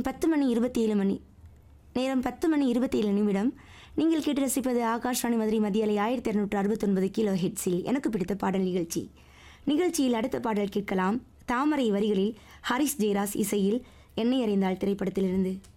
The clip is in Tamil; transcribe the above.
நேரம் 10:27 நீங்கள் கேட்டு ரசிப்பது ஆகாஷ்வாணி மதுரை மத்திய அலை 1269 கிலோ ஹெட்ஸில் எனக்கு பிடித்த பாடல் நிகழ்ச்சி. நிகழ்ச்சியில் அடுத்த பாடல் கேட்கலாம். தாமரை வரிகளில் ஹரிஸ் ஜெயராஜ் இசையில் என்னை அறிந்தால் திரைப்படத்திலிருந்து.